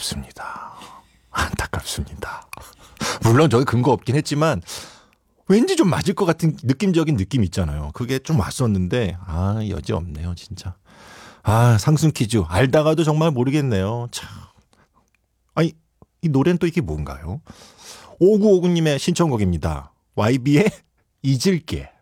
안타깝습니다. 안타깝습니다. 물론 저기 근거 없긴 했지만 왠지 좀 맞을 것 같은 느낌적인 느낌 있잖아요. 그게 좀 왔었는데 여지 없네요 진짜. 상승 퀴즈 알다가도 정말 모르겠네요. 참. 아니 이 노래는 또 이게 뭔가요? 5959님의 신청곡입니다. YB의 잊을게.